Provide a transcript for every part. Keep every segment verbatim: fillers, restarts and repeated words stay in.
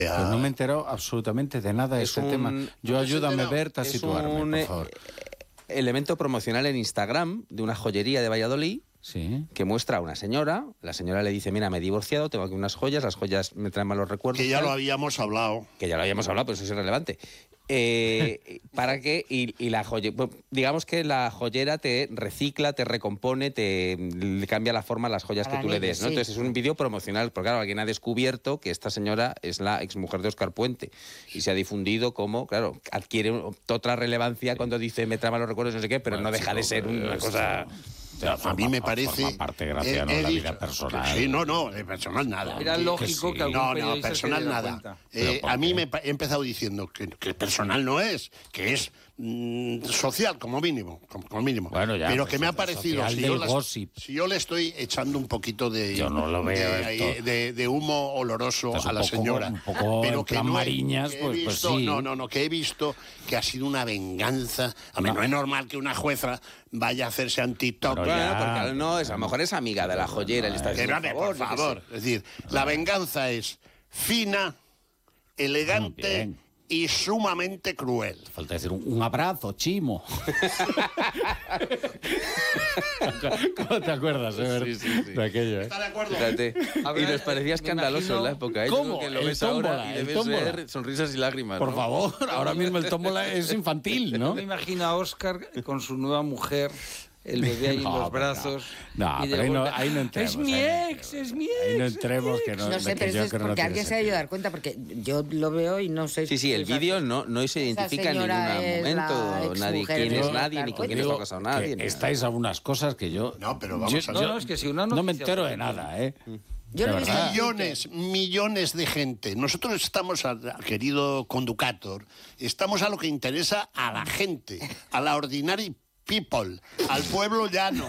Pues no me he enterado absolutamente de nada de este un, tema. Yo ayúdame, no, Berta, a situarme, un, por favor. Elemento promocional en Instagram de una joyería de Valladolid. Sí. Que muestra a una señora. La señora le dice, mira, me he divorciado, tengo aquí unas joyas, las joyas me traen malos recuerdos. Que ya tal. lo habíamos hablado. Que ya lo habíamos hablado, pero eso es irrelevante. Eh, para que, y, y la joye, digamos que la joyera te recicla, te recompone, te le cambia la forma a las joyas Para que tú le ellos, des, ¿no? sí. Entonces es un vídeo promocional, porque claro, alguien ha descubierto que esta señora es la exmujer de Óscar Puente y se ha difundido como, claro, adquiere otra relevancia cuando dice me trama los recuerdos, no sé qué, pero Bueno, no deja chico, de ser una esto- A cosa... mí me Forma- parece... forma parte, Graciano, de la he vida dicho- personal. Sí, no, no, de personal nada. Era Que- lógico sí. que algún No, no, periodista se personal diera nada. cuenta. Eh, ¿Pero por a mí qué? me pa- he empezado diciendo que, que personal no es, que es mm, social como mínimo, como, como mínimo. Bueno, ya, pero pues, que me ha social parecido, si del yo, las- gossip. si yo le estoy echando un poquito de, Yo no lo veo de, esto. de- de humo oloroso Estás a un la poco- señora, un poco en plan no he- Mariñas, que he pues- pues visto- sí. no, no, no, que he visto que ha sido una venganza. A ver, no es normal que una jueza vaya a hacerse en TikTok. Bueno, Bueno, ya. porque no, es, a lo mejor es amiga de la joyera y le está Que diciendo, dame, por por favor, favor. Es decir, la venganza es fina, Muy elegante bien. y sumamente cruel. Falta decir un, un abrazo, Chimo. ¿Cómo te acuerdas, eh, Berta, Sí, sí, sí. de aquello, eh? ¿Está de acuerdo? Fíjate. A ver, Y nos parecía me escandaloso imagino- en la época, ¿eh? ¿Cómo? Yo creo que lo El ves ahora tómbola, y el debes tómbola. ver sonrisas y lágrimas, Por ¿no? favor, ahora mismo el tómbola es infantil, ¿no? Yo me imagino a Óscar con su nueva mujer, el bebé ahí en No, los pero brazos. no. No, y de pero ahí no- golpe, ahí no entremos, Es mi ahí no ex, entremos. es mi Ahí no ex. entremos, que no, No sé, que pero yo eso es creo que no porque tiene alguien se debe sentido. dar cuenta, porque yo lo veo y no sé... Sí, sí, el esa- vídeo no, no se identifica en ningún señora es momento, la nadie exmujer quién de es Óscar nadie, ni con quién Puente. está casado nadie. Que ni estáis a unas cosas que yo... No, pero vamos yo- a No, ver. no, es que si una no me noticia, entero por de ejemplo, nada, ¿eh? Yo De lo he visto verdad. en Millones, millones de gente. Nosotros estamos, a- querido conductor, estamos a lo que interesa a la gente, a la ordinary people, al pueblo llano.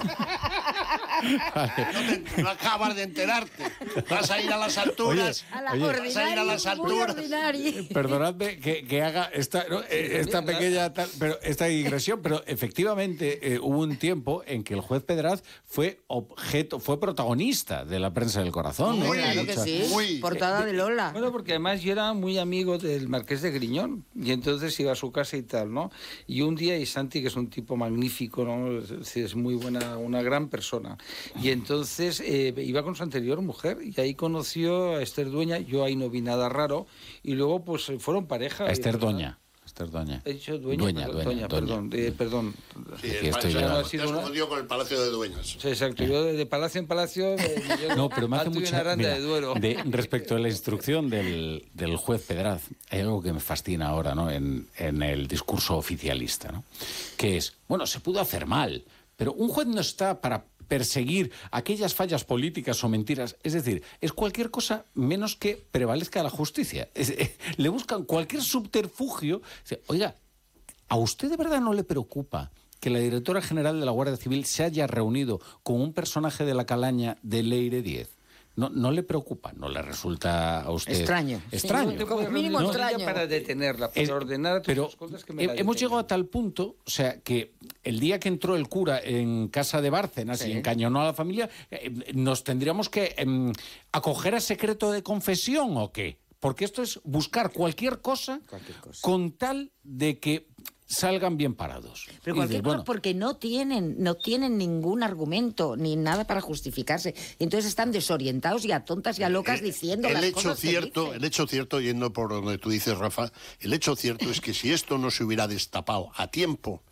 No, te- no acabas de enterarte. Vas a ir a las alturas. A la Oye, vas a ir a las ordinaria, muy alturas. ordinaria. Perdonadme que, que haga esta, ¿no? Eh, esta pequeña tal- pero esta digresión, pero efectivamente eh, hubo un tiempo en que el juez Pedraz fue objeto, fue protagonista de la prensa del corazón. ¿no? Muy, Claro que O sea, sí, Muy. portada de Lola. Bueno, porque además yo era muy amigo del Marqués de Griñón y entonces iba a su casa y tal, ¿no? Y un día, y Santi, que es un tipo magnífico, ¿no? Es, decir, es muy buena, una gran persona. Y entonces eh, iba con su anterior mujer y ahí conoció a Esther Dueña, yo ahí no vi nada raro, y luego pues fueron pareja. A Esther y, ¿verdad? Doña. Esther Doña. He dicho dueña, Dueña, perdón, dueña, doña, doña. perdón, eh, perdón. Sí, Aquí el estoy pa- yo. te Ha sido has una- confundido con el Palacio de Dueñas. Sí, exacto, yo de, de palacio en palacio... eh, yo No, pero me hace atuve mucha... una Aranda mira, de Duero. de- respecto a la instrucción del, del juez Pedraz, hay algo que me fascina ahora, ¿no? En, en el discurso oficialista, ¿no? Que es, bueno, se pudo hacer mal, pero un juez no está para perseguir aquellas fallas políticas o mentiras. Es decir, es cualquier cosa menos que prevalezca la justicia. Es- eh, le buscan cualquier subterfugio. Dice, oiga, ¿a usted de verdad no le preocupa que la directora general de la Guardia Civil se haya reunido con un personaje de la calaña de Leire diez? No, no le preocupa, no le resulta a usted Extraño. extraño. Sí, Te como puedes mínimo reunir con ella extraño. para detenerla, para Es- ordenar a tus pero escoltas que me he- la hemos detengan. llegado a tal punto, o sea, que el día que entró el cura en casa de Bárcenas Sí. y encañonó a la familia, eh, ¿nos tendríamos que em, acoger a secreto de confesión o qué? Porque esto es buscar cualquier cosa, Cualquier cosa. con tal de que salgan bien parados. Pero Y cualquier dices, cosa, bueno, porque no tienen, no tienen ningún argumento ni nada para justificarse. Y entonces están desorientados y a tontas y a locas Eh, diciendo el las hecho cosas que cierto, dicen. el hecho cierto, yendo por donde tú dices, Rafa, el hecho cierto es que si esto no se hubiera destapado a tiempo,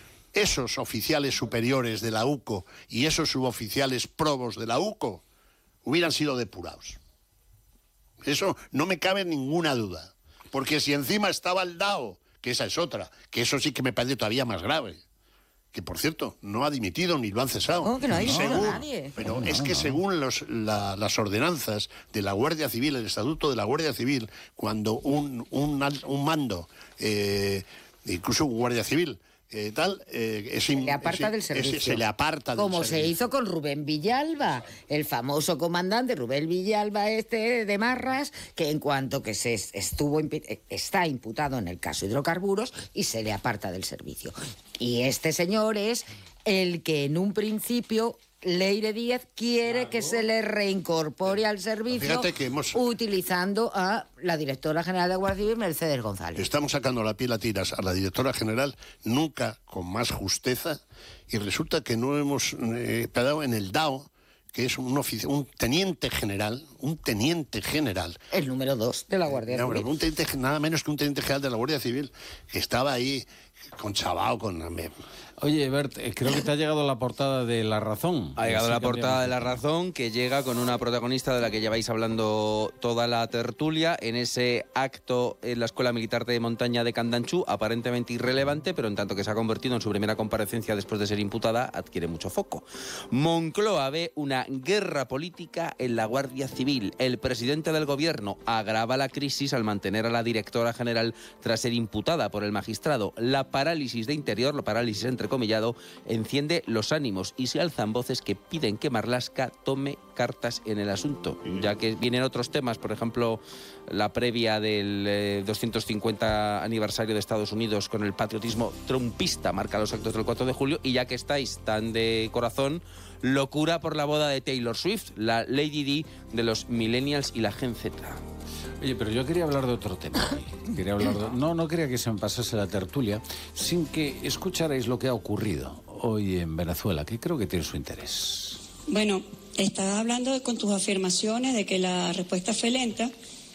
esos oficiales superiores de la U C O y esos suboficiales probos de la U C O hubieran sido depurados. Eso no me cabe ninguna duda. Porque si encima estaba el D A O, que esa es otra, que eso sí que me parece todavía más grave, que por cierto no ha dimitido ni lo han cesado. No, que no ha Y dimitido según- nadie. Pero es que según los, la- las ordenanzas de la Guardia Civil, el Estatuto de la Guardia Civil, cuando un, un, al- un mando, eh, incluso un Guardia Civil, eh, tal, eh, es, Se in- le aparta es- del es- servicio. se le aparta del Como se servicio. hizo con Rubén Villalba, el famoso comandante Rubén Villalba este de Marras, que en cuanto que se est- estuvo impi- eh, está imputado en el caso hidrocarburos y se le aparta del servicio. Y este señor es el que en un principio Leire Díez quiere claro. que se le reincorpore al servicio que hemos... utilizando a la directora general de Guardia Civil, Mercedes González. Estamos sacando la piel a tiras a la directora general, nunca con más justeza, y resulta que no hemos eh, parado en el D A O, que es un, ofici- un teniente general, un teniente general. El número dos de la Guardia no, Civil. Un teniente, nada menos que un teniente general de la Guardia Civil, que estaba ahí con Chabao, con... Oye, Bert, creo que te ha llegado la portada de La Razón. Ha llegado la portada de La Razón, que llega con una protagonista de la que lleváis hablando toda la tertulia, en ese acto en la Escuela Militar de Montaña de Candanchú, aparentemente irrelevante, pero en tanto que se ha convertido en su primera comparecencia después de ser imputada, adquiere mucho foco. Moncloa ve una guerra política en la Guardia Civil. El presidente del gobierno agrava la crisis al mantener a la directora general tras ser imputada por el magistrado. La parálisis de Interior, la parálisis entre comillado, enciende los ánimos y se alzan voces que piden que Marlaska tome cartas en el asunto, ya que vienen otros temas, por ejemplo, la previa del eh, doscientos cincuenta aniversario de Estados Unidos con el patriotismo trumpista, marca los actos del cuatro de julio, y ya que estáis tan de corazón, locura por la boda de Taylor Swift, la Lady Di de los millennials y la Gen Z. Oye, pero yo quería hablar de otro tema. Quería hablar de... No, no quería que se me pasase la tertulia sin que escucharais lo que ha ocurrido hoy en Venezuela, que creo que tiene su interés. Bueno, estás hablando con tus afirmaciones de que la respuesta fue lenta.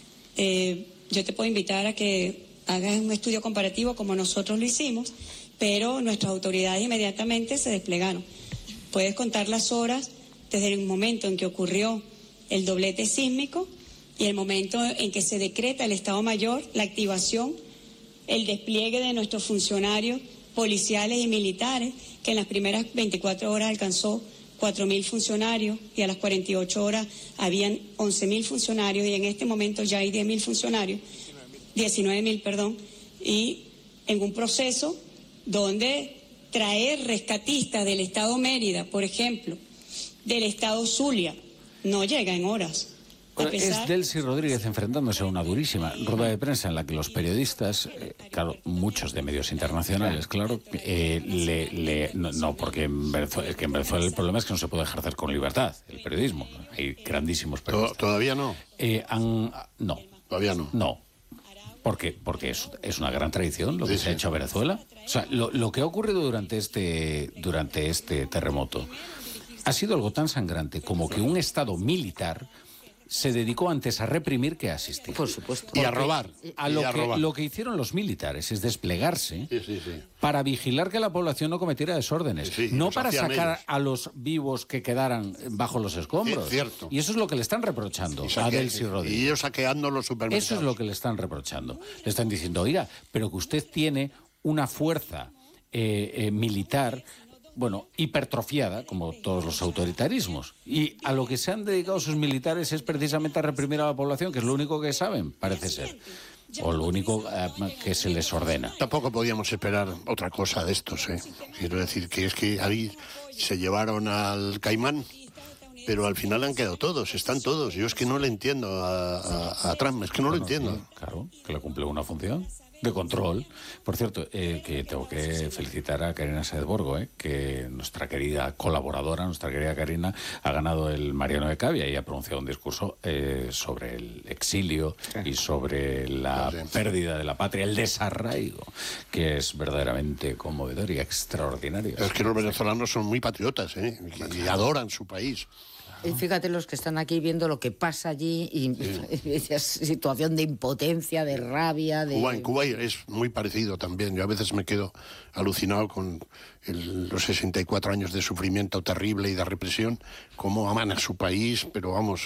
Eh, yo te puedo invitar a que hagas un estudio comparativo como nosotros lo hicimos, pero nuestras autoridades inmediatamente se desplegaron. Puedes contar las horas desde el momento en que ocurrió el doblete sísmico y el momento en que se decreta el Estado Mayor, la activación, el despliegue de nuestros funcionarios policiales y militares, que en las primeras veinticuatro horas alcanzó cuatro mil funcionarios y a las cuarenta y ocho horas habían once mil funcionarios y en este momento ya hay diez mil funcionarios, diecinueve mil, perdón, y en un proceso donde traer rescatistas del Estado Mérida, por ejemplo, del Estado Zulia, no llega en horas. Bueno, es Delcy Rodríguez enfrentándose a una durísima rueda de prensa en la que los periodistas, eh, claro, muchos de medios internacionales, claro, eh, le, le, no, no, porque en Venezuela, es que en Venezuela el problema es que no se puede ejercer con libertad el periodismo. Hay grandísimos periodistas. ¿Todavía no? Eh, han, no. ¿Todavía no? No. Porque, porque es, es una gran tradición lo que sí, se ha hecho a Venezuela. O sea, lo, lo que ha ocurrido durante este, durante este terremoto ha sido algo tan sangrante como que un Estado militar se dedicó antes a reprimir que a asistir. Por supuesto. Y a robar. A lo, a que, robar. lo que hicieron los militares es desplegarse sí, sí, sí. para vigilar que la población no cometiera desórdenes. Sí, sí, no para sacar ellos. a los vivos que quedaran bajo los escombros. Sí, cierto. Y eso es lo que le están reprochando a Delcy Rodríguez. Y ellos saqueando los supermercados. Eso es lo que le están reprochando. Le están diciendo, oiga, pero que usted tiene una fuerza eh, eh, militar... bueno, hipertrofiada, como todos los autoritarismos. Y a lo que se han dedicado sus militares es precisamente a reprimir a la población, que es lo único que saben, parece ser. O lo único eh, que se les ordena. Tampoco podíamos esperar otra cosa de estos, ¿eh? Quiero decir que es que ahí se llevaron al Caimán, pero al final han quedado todos, están todos. Yo es que no le entiendo a, a, a Trump, es que no bueno, lo entiendo. Sí, claro, que le cumple una función de control. Por cierto, eh, que tengo que felicitar a Karina Sáez Borgo, eh, que nuestra querida colaboradora, nuestra querida Karina, ha ganado el Mariano de Cavia y ha pronunciado un discurso eh, sobre el exilio y sobre la pérdida de la patria, el desarraigo, que es verdaderamente conmovedor y extraordinario. Es que los venezolanos son muy patriotas, ¿eh? Y adoran su país. Y fíjate los que están aquí viendo lo que pasa allí y sí. esa situación de impotencia, de rabia. De... Cuba, en Cuba es muy parecido también. Yo a veces me quedo alucinado con el, los sesenta y cuatro años de sufrimiento terrible y de represión, cómo aman a su país, pero vamos,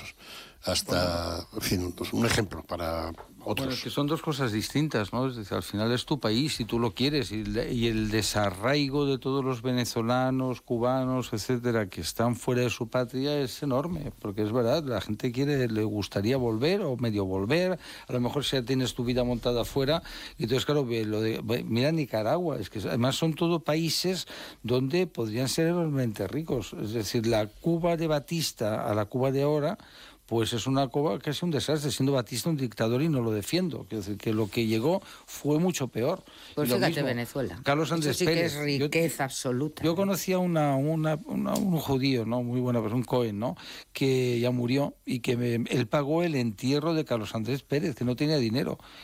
hasta, en fin, un ejemplo para otros. Bueno, que son dos cosas distintas, ¿no? Es decir, al final es tu país y tú lo quieres, y, y el desarraigo de todos los venezolanos, cubanos, etcétera, que están fuera de su patria es enorme, porque es verdad, la gente quiere, le gustaría volver o medio volver, a lo mejor si ya tienes tu vida montada afuera, y entonces claro, lo de, mira Nicaragua, es que además son todos países donde podrían ser enormemente ricos, es decir, la Cuba de Batista a la Cuba de ahora pues es una cosa que es un desastre, siendo Batista un dictador y no lo defiendo. Quiero decir, que lo que llegó fue mucho peor. Pues Y lo fíjate mismo, Venezuela. Carlos Andrés Eso sí Pérez. que es riqueza yo, absoluta. Yo conocía una, una, una, un judío, ¿no? Muy buena persona, un Cohen, ¿no? Que ya murió y que me, él pagó el entierro de Carlos Andrés Pérez, que no tenía dinero.